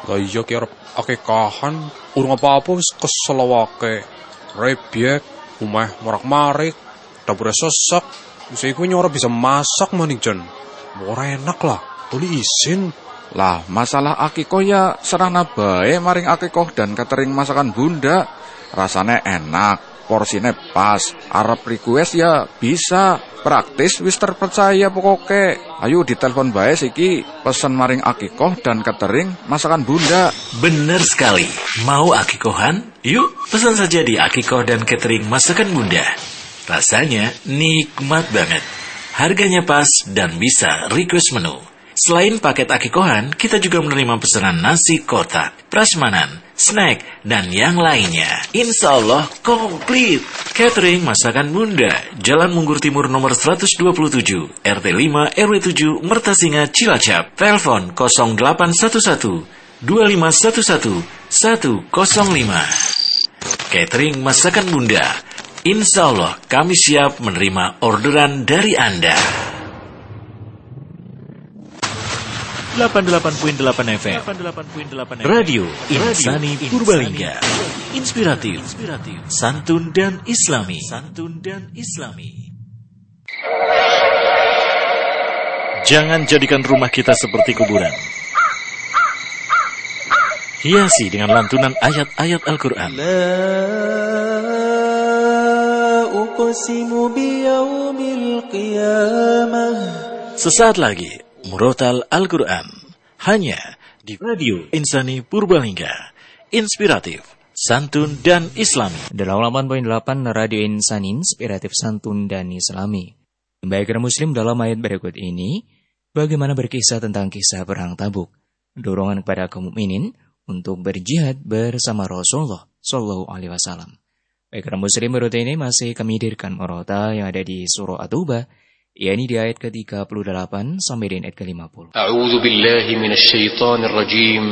Lah iya ki arep akekahan, urung apa-apa wis kesel awake. Rebyek, omah marak-marik, dapure sesek. Wis iku nyora bisa masak maning jan. Ora enak lah, tuli isin. Lah, masalah akikoh ya serana bae maring akikoh dan catering masakan bunda. Rasane enak, porsine pas, arep request ya bisa. Praktis wis terpercaya pokoke. Ayo ditelepon bae siki, pesen maring akikoh dan catering masakan bunda. Bener sekali. Mau akikohan? Yuk, pesan saja di akikoh dan catering masakan bunda. Rasanya nikmat banget. Harganya pas dan bisa request menu. Selain paket akikohan, kita juga menerima pesanan nasi kotak, prasmanan, snack, dan yang lainnya. Insya Allah komplit. Catering masakan bunda, Jalan Munggur Timur nomor 127, RT 5 RW 7, Mertasinga, Cilacap. Telepon 0811 2511 105. Catering masakan bunda. Insya Allah kami siap menerima orderan dari Anda. 88.8 FM Radio Insani Purbalingga. Inspiratif, santun dan islami. Jangan jadikan rumah kita seperti kuburan. Hiasi dengan lantunan ayat-ayat Al-Quran. Sesaat lagi Murotal Al-Quran hanya di Radio Insani Purbalingga. Inspiratif, santun dan islami. 88.8 Radio Insani Inspiratif, santun dan islami. Baiklah muslim, dalam ayat berikut ini bagaimana berkisah tentang kisah perang Tabuk, dorongan kepada kaum mukminin untuk berjihad bersama Rasulullah Shallallahu Alaihi Wasallam. Baiklah muslim, berikut ini masih kami hadirkan murotal yang ada di surah At-Taubah, yakni di ayat ke-38 sampai di ayat ke-50. A'udzu billahi minasy syaithanir rajim.